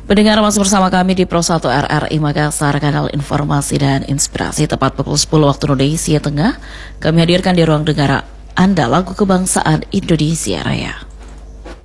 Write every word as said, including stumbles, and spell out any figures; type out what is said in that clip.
Pendengar masih bersama kami di Pro satu R R I Makassar, kanal informasi dan inspirasi. Tepat pukul sepuluh waktu Indonesia Tengah, kami hadirkan di ruang dengar Anda lagu kebangsaan Indonesia Raya.